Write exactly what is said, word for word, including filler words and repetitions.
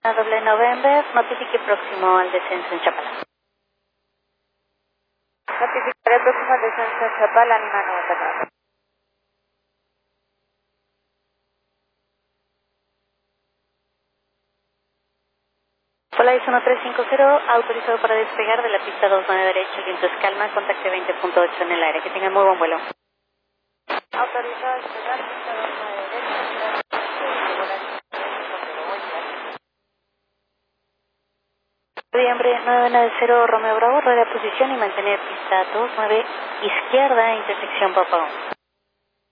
Doble November, notifique próximo al descenso en Chapala. Notificaré próximo al descenso en Chapala, Lima noventa y nueve. Polaris uno tres cinco cero, autorizado para despegar de la pista dos nueve derecho, viento es calma, contacte veinte punto ocho en el aire. Que tengan muy buen vuelo. Autorizado a despegar, pista dos nueve derecho, Noviembre nueve nueve cero, Romeo Bravo, rueda posición y mantener pista dos nueve izquierda, intersección Papa uno.